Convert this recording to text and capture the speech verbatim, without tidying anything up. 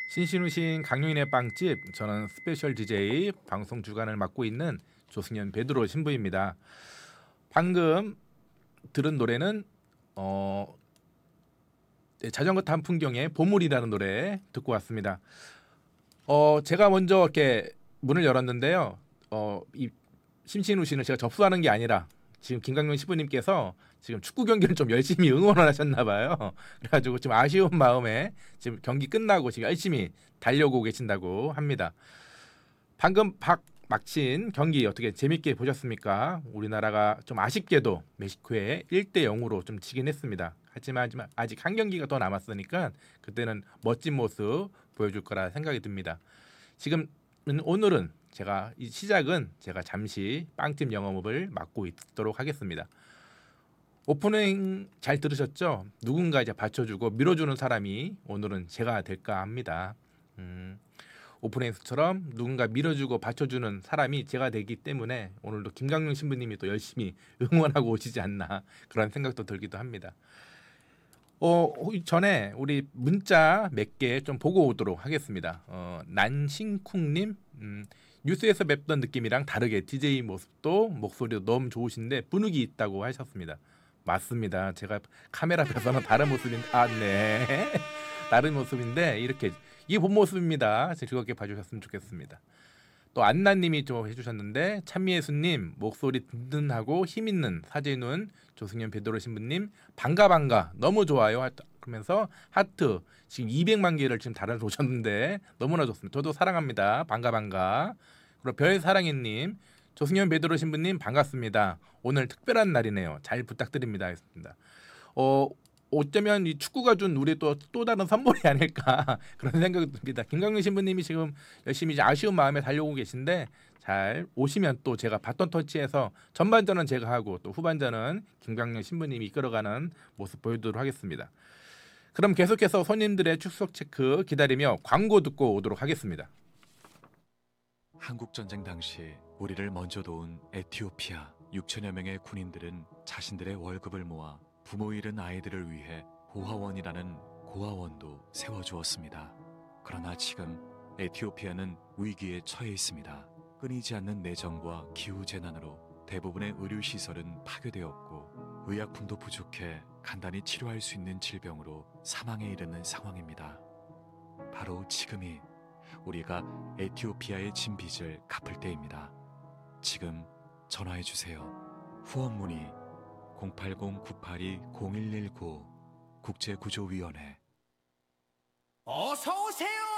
신신우신 강용인의 빵집, 저는 스페셜 디제이 방송 주간을 맡고 있는 조승현 베드로 신부입니다. 방금 들은 노래는 어, 네, 자전거 탄 풍경의 보물이라는 노래 듣고 왔습니다. 어, 제가 먼저 이렇게 문을 열었는데요. 어, 이 신신우신을 제가 접수하는 게 아니라 지금 김강용 신부님께서 지금 축구 경기를 좀 열심히 응원을 하셨나 봐요. 그래가지고 좀 아쉬운 마음에 지금 경기 끝나고 지금 열심히 달려오고 계신다고 합니다. 방금 박 막친 경기 어떻게 재밌게 보셨습니까? 우리나라가 좀 아쉽게도 멕시코에 일 대 영으로 좀 지긴 했습니다. 하지만, 하지만 아직 한 경기가 더 남았으니까 그때는 멋진 모습 보여줄 거라 생각이 듭니다. 지금 오늘은 제가 이 시작은 제가 잠시 빵집 영업을 맡고 있도록 하겠습니다. 오프닝 잘 들으셨죠? 누군가 이제 받쳐주고 밀어주는 사람이 오늘은 제가 될까 합니다. 음, 오프닝처럼 누군가 밀어주고 받쳐주는 사람이 제가 되기 때문에 오늘도 김강용 신부님이 또 열심히 응원하고 오시지 않나 그런 생각도 들기도 합니다. 어, 전에 우리 문자 몇 개 좀 보고 오도록 하겠습니다. 어, 난싱쿵님, 음, 뉴스에서 뵙던 느낌이랑 다르게 디제이 모습도 목소리도 너무 좋으신데 분위기 있다고 하셨습니다. 맞습니다. 제가 카메라 앞에서는 다른 모습인, 아, 네, 다른 모습인데 이렇게 이게 본 모습입니다. 즐겁게 봐주셨으면 좋겠습니다. 또 안나님이 좀 해주셨는데 찬미예수님 목소리 든든하고 힘있는 사제눈 조승현 베드로 신부님 반가 반가 너무 좋아요 그러면서 하트 지금 이백만 개를 지금 달아놓으셨는데 너무나 좋습니다. 저도 사랑합니다. 반가 반가. 그리고 별사랑이님 조승현 베드로 신부님 반갑습니다. 오늘 특별한 날이네요. 잘 부탁드립니다. 했습니다. 어 어쩌면 이 축구가 준 우리 또 또 다른 선물이 아닐까 그런 생각이 듭니다. 김강민 신부님이 지금 열심히 이제 아쉬운 마음에 달려오고 계신데 잘 오시면 또 제가 바톤 터치해서 전반전은 제가 하고 또 후반전은 김강민 신부님이 이끌어가는 모습 보여드리도록 하겠습니다. 그럼 계속해서 손님들의 출석 체크 기다리며 광고 듣고 오도록 하겠습니다. 한국 전쟁 당시 우리를 먼저 도운 에티오피아 육천여 명의 군인들은 자신들의 월급을 모아 부모 잃은 아이들을 위해 고아원이라는 고아원도 세워주었습니다. 그러나 지금 에티오피아는 위기에 처해 있습니다. 끊이지 않는 내정과 기후재난으로 대부분의 의료시설은 파괴되었고 의약품도 부족해 간단히 치료할 수 있는 질병으로 사망에 이르는 상황입니다. 바로 지금이 우리가 에티오피아의 진 빚을 갚을 때입니다. 지금 전화해주세요. 후원 문의 공팔공 구팔이 공일일구 국제구조위원회. 어서 오세요.